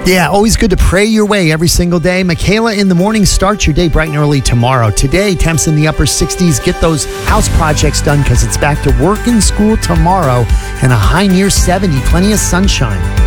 Yeah, always good to pray your way every single day. Michaela in the morning, start your day bright and early tomorrow. Today, temps in the upper 60s. Get those house projects done because it's back to work and school tomorrow, and a high near 70. Plenty of sunshine.